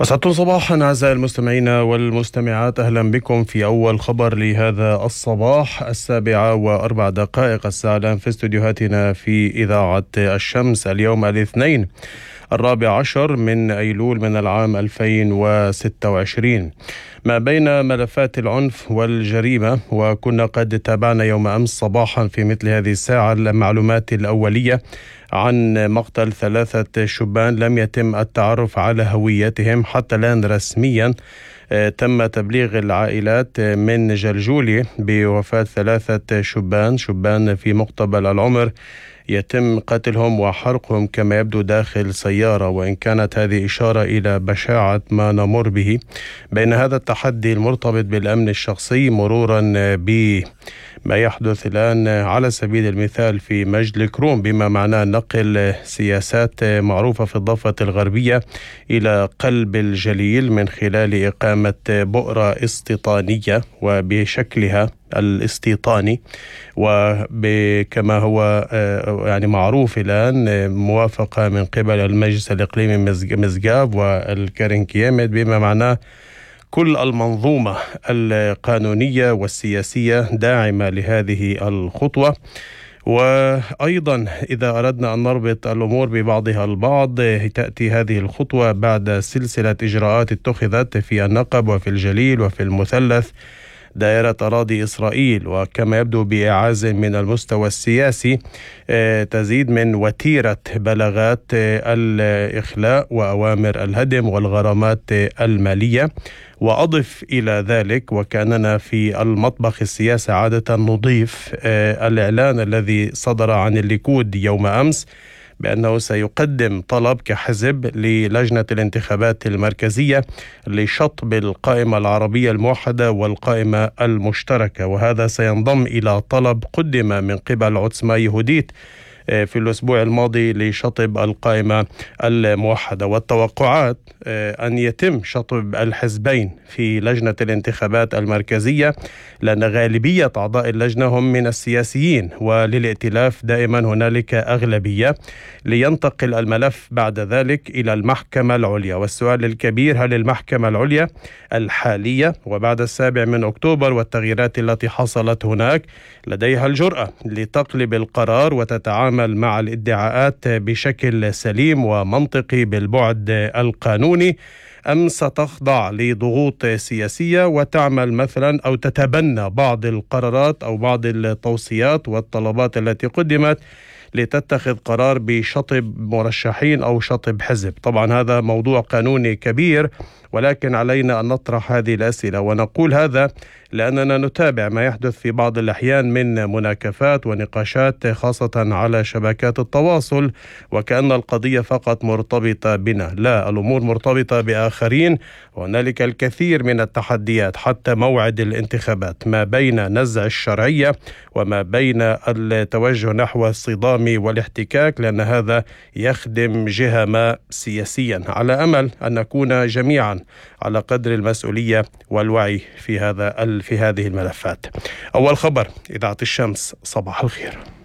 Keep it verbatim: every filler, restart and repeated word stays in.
أسعدتم صباحا أعزائي المستمعين والمستمعات، أهلا بكم في أول خبر لهذا الصباح السابعة وأربع دقائق الساعة الآن في استديوهاتنا في إذاعة الشمس. اليوم الاثنين الرابع عشر من أيلول من العام ألفين وستة وعشرين. ما بين ملفات العنف والجريمة، وكنا قد تابعنا يوم أمس صباحا في مثل هذه الساعة المعلومات الأولية عن مقتل ثلاثة شبان لم يتم التعرف على هويتهم حتى الآن رسميا. تم تبليغ العائلات من جلجولي بوفاة ثلاثة شبان شبان في مقتبل العمر يتم قتلهم وحرقهم كما يبدو داخل سيارة، وإن كانت هذه إشارة إلى بشاعة ما نمر به. بين هذا التحدي المرتبط بالأمن الشخصي مرورا بما يحدث الآن على سبيل المثال في مجد الكروم، بما معناه نقل سياسات معروفة في الضفة الغربية إلى قلب الجليل من خلال إقامة بؤرة استيطانية وبشكلها الاستيطاني، وكما هو يعني معروف الآن موافقة من قبل المجلس الإقليمي مزقاب والكرنكيامد، بما معناه كل المنظومة القانونية والسياسية داعمة لهذه الخطوة. وأيضا إذا أردنا أن نربط الأمور ببعضها البعض، تأتي هذه الخطوة بعد سلسلة إجراءات اتخذت في النقب وفي الجليل وفي المثلث دائرة أراضي إسرائيل، وكما يبدو بإعاز من المستوى السياسي تزيد من وتيرة بلاغات الإخلاء وأوامر الهدم والغرامات المالية. وأضف إلى ذلك، وكأننا في المطبخ السياسي عادة نضيف الإعلان الذي صدر عن الليكود يوم أمس بأنه سيقدم طلب كحزب للجنة الانتخابات المركزية لشطب القائمة العربية الموحدة والقائمة المشتركة، وهذا سينضم إلى طلب قدم من قبل عتسما يهوديت في الأسبوع الماضي لشطب القائمة الموحدة. والتوقعات أن يتم شطب الحزبين في لجنة الانتخابات المركزية، لأن غالبية أعضاء اللجنة هم من السياسيين، وللائتلاف دائما هنالك أغلبية، لينتقل الملف بعد ذلك إلى المحكمة العليا. والسؤال الكبير، هل المحكمة العليا الحالية وبعد السابع من أكتوبر والتغييرات التي حصلت هناك لديها الجرأة لتقلب القرار وتتعامل مع الادعاءات بشكل سليم ومنطقي بالبعد القانوني، أم ستخضع لضغوط سياسية وتعمل مثلا أو تتبنى بعض القرارات أو بعض التوصيات والطلبات التي قدمت لتتخذ قرار بشطب مرشحين أو شطب حزب؟ طبعا هذا موضوع قانوني كبير، ولكن علينا أن نطرح هذه الأسئلة. ونقول هذا لأننا نتابع ما يحدث في بعض الأحيان من مناكفات ونقاشات خاصة على شبكات التواصل، وكأن القضية فقط مرتبطة بنا. لا، الأمور مرتبطة بآخرين، وهنالك الكثير من التحديات حتى موعد الانتخابات، ما بين نزع الشرعية وما بين التوجه نحو الصدام والاحتكاك، لأن هذا يخدم جهة ما سياسيا، على أمل أن نكون جميعا على قدر المسؤولية والوعي في هذا في هذه الملفات. أول خبر إذاعة الشمس، صباح الخير.